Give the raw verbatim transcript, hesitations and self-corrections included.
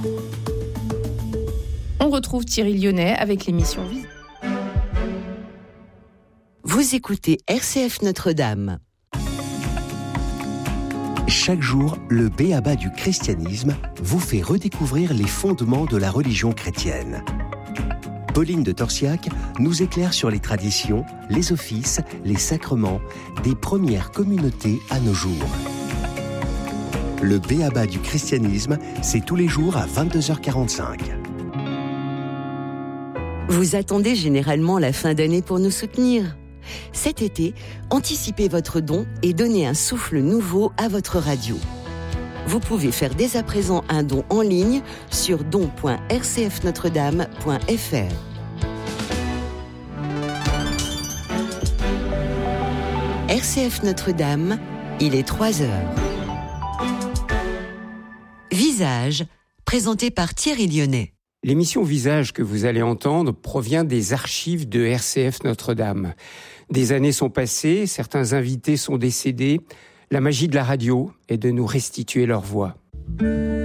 On retrouve Thierry Lyonnais avec l'émission Visage. Vous écoutez R C F Notre-Dame. Chaque jour, le b.a.-ba du christianisme vous fait redécouvrir les fondements de la religion chrétienne. Pauline de Torsiac nous éclaire sur les traditions, les offices, les sacrements des premières communautés à nos jours. Le b.a.-ba du christianisme, c'est tous les jours à vingt-deux heures quarante-cinq. Vous attendez généralement la fin d'année pour nous soutenir. Cet été, anticipez votre don et donnez un souffle nouveau à votre radio. Vous pouvez faire dès à présent un don en ligne sur don point r c f notre dame point f r. R C F Notre-Dame, il est trois heures. Visage, présenté par Thierry Lyonnais. L'émission Visage que vous allez entendre provient des archives de R C F Notre-Dame. Des années sont passées, certains invités sont décédés. La magie de la radio est de nous restituer leur voix.